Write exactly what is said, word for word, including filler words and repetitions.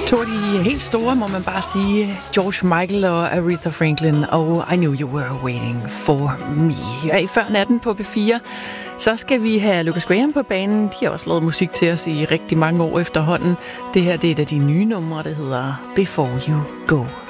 To af de helt store, må man bare sige, George Michael og Aretha Franklin og I Knew You Were Waiting For Me. Ja, i før natten på P fire, så skal vi have Lucas Graham på banen. De har også lavet musik til os i rigtig mange år efterhånden. Det her det er et af de nye numre, der hedder Before You Go.